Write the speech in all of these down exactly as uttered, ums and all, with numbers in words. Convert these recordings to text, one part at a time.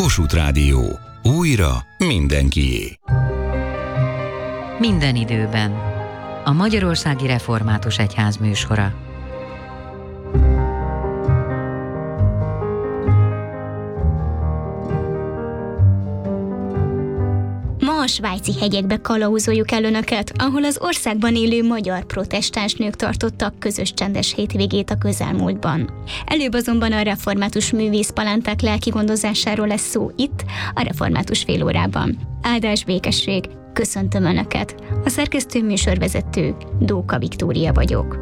Kossuth Rádió. Újra mindenkié. Minden időben. A Magyarországi Református Egyház műsora. Ma a svájci hegyekbe kalauzoljuk el önöket, ahol az országban élő magyar protestáns nők tartottak közös csendes hétvégét a közelmúltban. Előbb azonban a református művészpalánták lelki gondozásáról lesz szó itt, a református félórában. Áldás, békesség, köszöntöm önöket! A szerkesztő műsorvezető Dóka Viktória vagyok.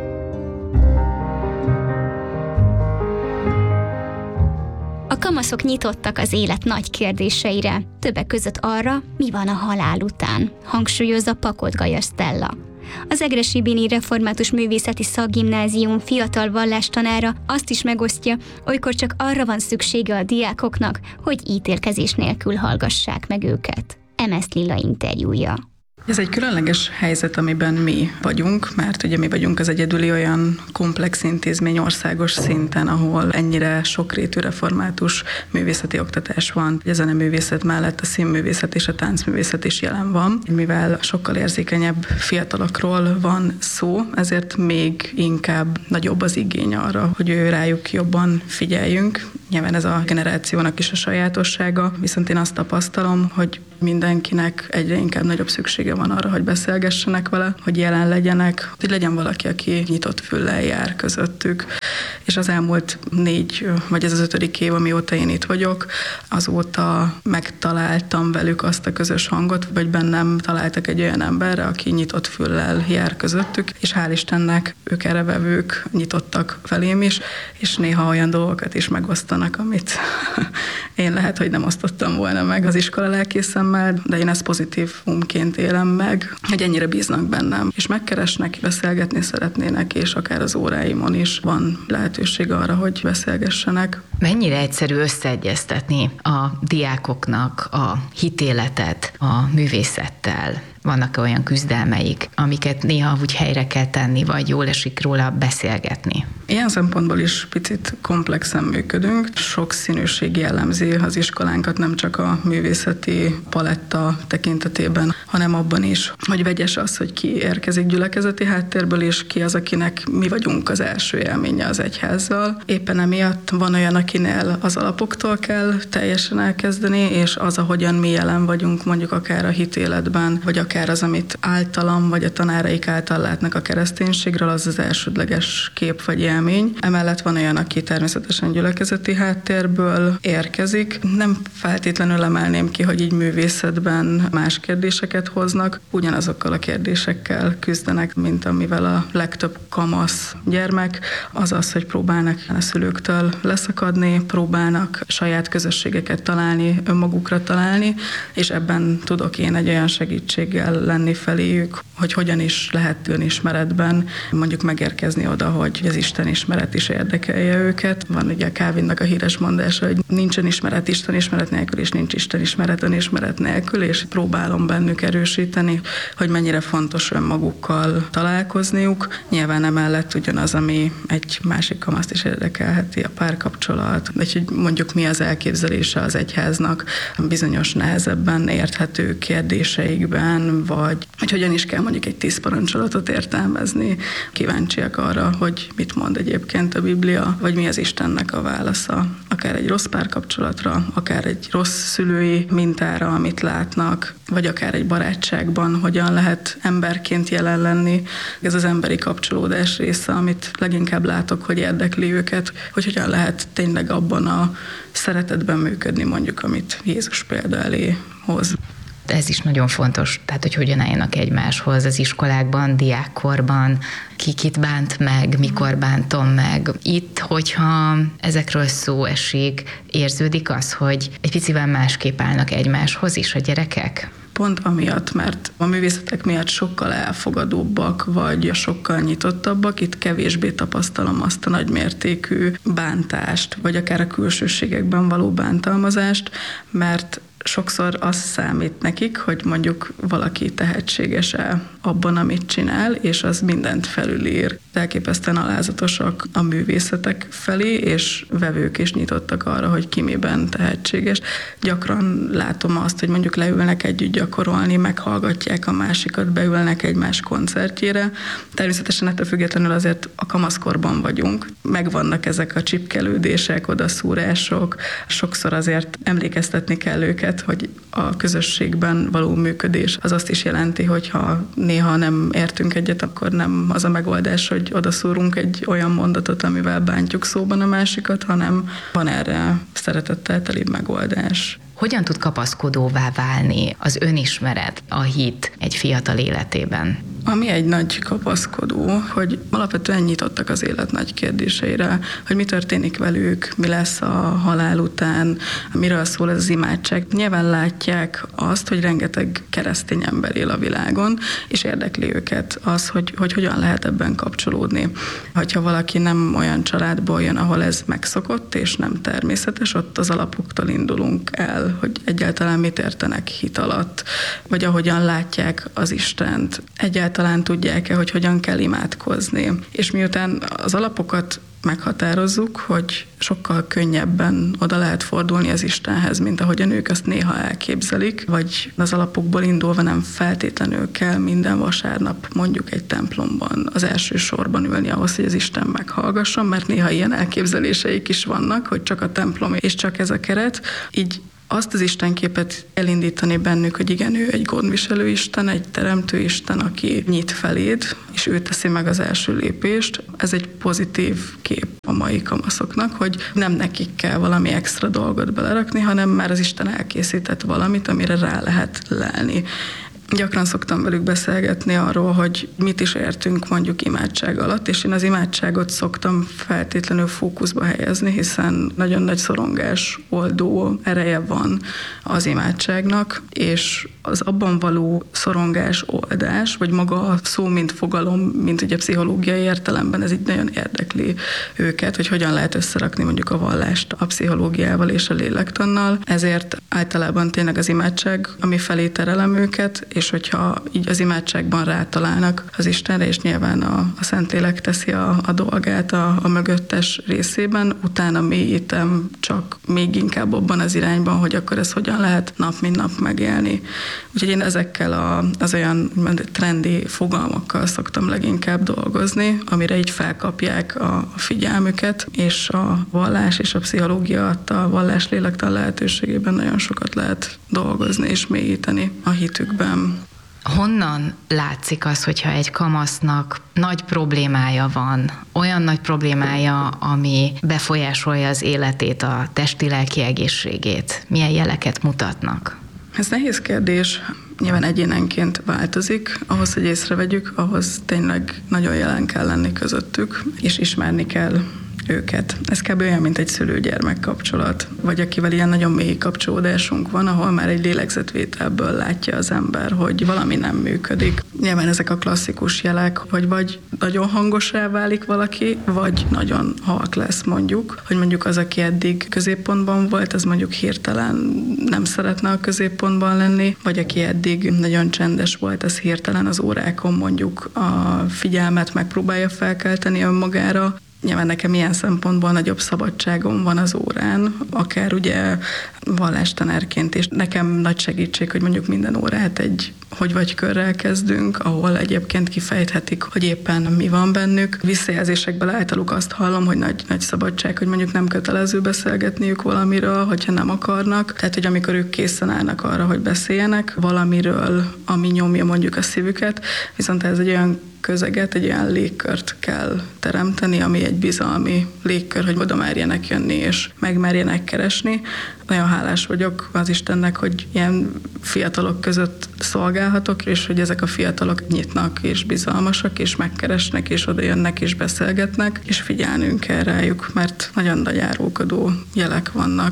A kamaszok nyitottak az élet nagy kérdéseire, többek között arra, mi van a halál után, hangsúlyozza Pakot Gaja Stella. Az Egressy Bini Református Művészeti Szakgimnázium fiatal vallástanára azt is megosztja, olykor csak arra van szüksége a diákoknak, hogy ítélkezés nélkül hallgassák meg őket. em es Lilla interjúja. Ez egy különleges helyzet, amiben mi vagyunk, mert ugye mi vagyunk az egyedüli olyan komplex intézmény országos szinten, ahol ennyire sokrétű református művészeti oktatás van. A zeneművészet mellett a színművészet és a táncművészet is jelen van. Mivel sokkal érzékenyebb fiatalokról van szó, ezért még inkább nagyobb az igény arra, hogy ő rájuk jobban figyeljünk. Nyilván ez a generációnak is a sajátossága, viszont én azt tapasztalom, hogy mindenkinek egyre inkább nagyobb szüksége van arra, hogy beszélgessenek vele, hogy jelen legyenek, hogy legyen valaki, aki nyitott füllel jár közöttük. És az elmúlt négy, vagy ez az ötödik év, amióta én itt vagyok, azóta megtaláltam velük azt a közös hangot, vagy bennem találtak egy olyan emberre, aki nyitott füllel jár közöttük, és hál' Istennek ők errevevők nyitottak felém is, és néha olyan dolgokat is megosztanak, amit én lehet, hogy nem osztottam volna meg az iskola lelkészemmel, de én ezt pozitívumként élem meg, hogy ennyire bíznak bennem, és megkeresnek, beszélgetni szeretnének, és akár az óráimon is van lehetőség arra, hogy beszélgessenek. Mennyire egyszerű összeegyeztetni a diákoknak a hitéletet a művészettel? Vannak olyan küzdelmeik, amiket néha úgy helyre kell tenni, vagy jól esik róla beszélgetni? Ilyen szempontból is picit komplexen működünk. Sok színűség jellemzi az iskolánkat, nem csak a művészeti paletta tekintetében, hanem abban is, hogy vegyes az, hogy ki érkezik gyülekezeti háttérből, és ki az, akinek mi vagyunk az első élménye az egyházzal. Éppen emiatt van olyan, akinél az alapoktól kell teljesen elkezdeni, és az, ahogyan mi jelen vagyunk, mondjuk akár a hitéletben, vagy akár az, amit általam, vagy a tanáraik által látnak a kereszténységről, az az elsődleges kép vagy élmény. Emellett van olyan, aki természetesen gyülekezeti háttérből érkezik. Nem feltétlenül emelném ki, hogy így művészetben más kérdéseket hoznak, ugyanazokkal a kérdésekkel küzdenek, mint amivel a legtöbb kamasz gyermek, az az, hogy próbálnak a szülőktől leszakadni, próbálnak saját közösségeket találni, önmagukra találni, és ebben tudok én egy olyan segítséggel lenni feléjük, hogy hogyan is lehet önismeretben mondjuk megérkezni oda, hogy az Isten ismeret is érdekelje őket. Van ugye a Calvinnak a híres mondása, hogy nincsen ismeret Isten ismeret nélkül, és nincs Isten ismeret önismeret nélkül, és próbálom bennük erősíteni, hogy mennyire fontos önmagukkal találkozniuk. Nyilván emellett ugyanaz, ami egy másik kamaszt is érdekelheti, a párkapcsolat, vagy hogy mondjuk mi az elképzelése az egyháznak bizonyos nehezebben érthető kérdéseikben, vagy hogy hogyan is kell mondjuk egy tíz parancsolatot értelmezni. Kíváncsiak arra, hogy mit mond egyébként a Biblia, vagy mi az Istennek a válasza. Akár egy rossz párkapcsolatra, akár egy rossz szülői mintára, amit látnak, vagy akár egy barátságban, hogyan lehet emberként jelen lenni. Ez az emberi kapcsolódás része, amit leginkább látok, hogy érdekli őket, hogy hogyan lehet tényleg abban a szeretetben működni, mondjuk, amit Jézus példa elé hoz. Ez is nagyon fontos, tehát hogy hogyan álljanak egymáshoz az iskolákban, diákkorban, ki kit bánt meg, mikor bántom meg. Itt, hogyha ezekről szó esik, érződik az, hogy egy picivel másképp állnak egymáshoz is a gyerekek? Pont amiatt, mert a művészetek miatt sokkal elfogadóbbak, vagy sokkal nyitottabbak, itt kevésbé tapasztalom azt a nagymértékű bántást, vagy akár a külsőségekben való bántalmazást, mert sokszor az számít nekik, hogy mondjuk valaki tehetséges-e abban, amit csinál, és az mindent felülír. elképesztően alázatosak a művészetek felé, és vevők is nyitottak arra, hogy ki miben tehetséges. Gyakran látom azt, hogy mondjuk leülnek együtt gyakorolni, meghallgatják a másikat, beülnek egymás koncertjére. Természetesen ettől függetlenül azért a kamaszkorban vagyunk. Megvannak ezek a csipkelődések, odaszúrások. Sokszor azért emlékeztetni kell őket, hogy a közösségben való működés az azt is jelenti, hogyha néha nem értünk egyet, akkor nem az a megoldás, hogy odaszúrunk egy olyan mondatot, amivel bántjuk szóban a másikat, hanem van erre szeretettel telibb megoldás. Hogyan tud kapaszkodóvá válni az önismeret, a hit egy fiatal életében? Ami egy nagy kapaszkodó, hogy alapvetően nyitottak az élet nagy kérdéseire, hogy mi történik velük, mi lesz a halál után, miről szól ez az imádság. Nyilván látják azt, hogy rengeteg keresztény ember él a világon, és érdekli őket az, hogy, hogy hogyan lehet ebben kapcsolódni. Hogyha valaki nem olyan családból jön, ahol ez megszokott és nem természetes, ott az alapoktól indulunk el, hogy egyáltalán mit értenek hit alatt, vagy ahogyan látják az Istent. Egyáltalán tudják-e, hogy hogyan kell imádkozni. És miután az alapokat meghatározzuk, hogy sokkal könnyebben oda lehet fordulni az Istenhez, mint ahogyan ők azt néha elképzelik, vagy az alapokból indulva nem feltétlenül kell minden vasárnap mondjuk egy templomban az első sorban ülni ahhoz, hogy az Isten meghallgasson, mert néha ilyen elképzeléseik is vannak, hogy csak a templom és csak ez a keret. Így azt az istenképet elindítani bennük, hogy igen, ő egy gondviselő Isten, egy teremtő Isten, aki nyit feléd, és ő teszi meg az első lépést. Ez egy pozitív kép a mai kamaszoknak, hogy nem nekik kell valami extra dolgot belerakni, hanem már az Isten elkészített valamit, amire rá lehet lelni. Gyakran szoktam velük beszélgetni arról, hogy mit is értünk mondjuk imádság alatt, és én az imádságot szoktam feltétlenül fókuszba helyezni, hiszen nagyon nagy szorongás oldó ereje van az imádságnak, és az abban való szorongás oldás, vagy maga a szó, mint fogalom, mint ugye pszichológiai értelemben, ez így nagyon érdekli őket, hogy hogyan lehet összerakni mondjuk a vallást a pszichológiával és a lélektannal. Ezért általában tényleg az imádság, ami felé terelem őket, és hogyha így az imádságban rátalálnak az Istenre, és nyilván a, a Szentlélek teszi a, a dolgát a, a mögöttes részében, utána mélyítem csak még inkább abban az irányban, hogy akkor ez hogyan lehet nap mint nap megélni. Úgyhogy én ezekkel a, az olyan úgymond trendi fogalmakkal szoktam leginkább dolgozni, amire így felkapják a, a figyelmüket, és a vallás és a pszichológia adta a vallás lélektan lehetőségében nagyon sokat lehet dolgozni és mélyíteni a hitükben. Honnan látszik az, hogyha egy kamasznak nagy problémája van, olyan nagy problémája, ami befolyásolja az életét, a testi-lelki egészségét? Milyen jeleket mutatnak? Ez nehéz kérdés. Nyilván egyénenként változik. Ahhoz, hogy észrevegyük, ahhoz tényleg nagyon jelen kell lenni közöttük, és ismerni kell őket. Ez kb. Olyan, mint egy szülő-gyermek kapcsolat, vagy akivel ilyen nagyon mély kapcsolódásunk van, ahol már egy lélegzetvételből látja az ember, hogy valami nem működik. Nyilván ezek a klasszikus jelek, hogy vagy nagyon hangosá válik valaki, vagy nagyon halk lesz mondjuk, hogy mondjuk az, aki eddig középpontban volt, az mondjuk hirtelen nem szeretne a középpontban lenni, vagy aki eddig nagyon csendes volt, az hirtelen az órákon mondjuk a figyelmet megpróbálja felkelteni önmagára. Nyilván nekem ilyen szempontból nagyobb szabadságom van az órán, akár ugye vallástanárként, és nekem nagy segítség, hogy mondjuk minden órát egy hogy vagy körrel kezdünk, ahol egyébként kifejthetik, hogy éppen mi van bennük. Visszajelzésekből általuk azt hallom, hogy nagy, nagy szabadság, hogy mondjuk nem kötelező beszélgetniük valamiről, hogyha nem akarnak. Tehát, hogy amikor ők készen állnak arra, hogy beszéljenek valamiről, ami nyomja mondjuk a szívüket, viszont ez egy olyan közeget, egy olyan légkört kell teremteni, ami egy bizalmi légkör, hogy oda merjenek jönni és megmerjenek keresni. Nagyon hálás vagyok az Istennek, hogy ilyen fiatalok között szolgálhatok, és hogy ezek a fiatalok nyitnak és bizalmasak, és megkeresnek, és oda jönnek és beszélgetnek, és figyelnünk kell rájuk, mert nagyon nagy árulkodó jelek vannak.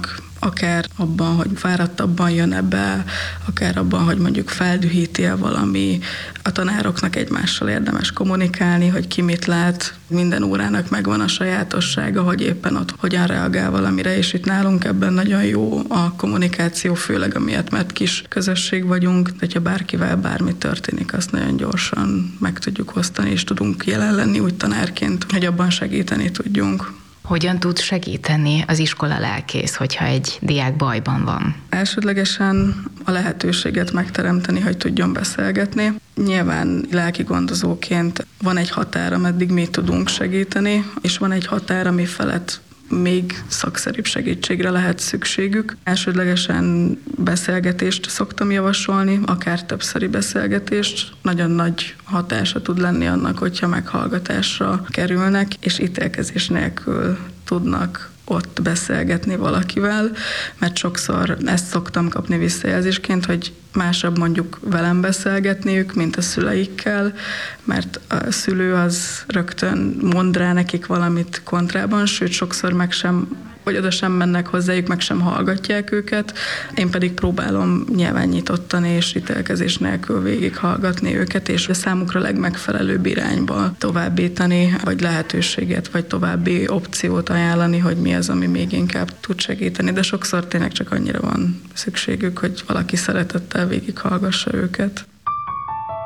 akár abban, hogy fáradtabban jön be, akár abban, hogy mondjuk feldühíti-e valami. A tanároknak egymással érdemes kommunikálni, hogy ki mit lát. Minden órának megvan a sajátossága, hogy éppen ott hogyan reagál valamire, és itt nálunk ebben nagyon jó a kommunikáció, főleg amiatt, mert kis közösség vagyunk, hogyha bárkivel bármi történik, azt nagyon gyorsan meg tudjuk osztani, és tudunk jelen lenni úgy tanárként, hogy abban segíteni tudjunk. Hogyan tud segíteni az iskola lelkész, hogyha egy diák bajban van? Elsődlegesen a lehetőséget megteremteni, hogy tudjon beszélgetni. Nyilván lelki gondozóként van egy határ, ameddig mi tudunk segíteni, és van egy határ, ami felett még szakszerűbb segítségre lehet szükségük. Elsődlegesen beszélgetést szoktam javasolni, akár többszöri beszélgetést. Nagyon nagy hatása tud lenni annak, hogyha meghallgatásra kerülnek, és ítélkezés nélkül tudnak ott beszélgetni valakivel, mert sokszor ezt szoktam kapni visszajelzésként, hogy másabb mondjuk velem beszélgetniük, mint a szüleikkel, mert a szülő az rögtön mond rá nekik valamit kontrában, sőt sokszor meg sem, vagy oda sem mennek hozzájuk, meg sem hallgatják őket. Én pedig próbálom nyilván nyitottan és ítélkezés nélkül végighallgatni őket, és a számukra legmegfelelőbb irányba továbbítani, vagy lehetőséget, vagy további opciót ajánlani, hogy mi az, ami még inkább tud segíteni. De sokszor tényleg csak annyira van szükségük, hogy valaki szeretettel végighallgassa őket.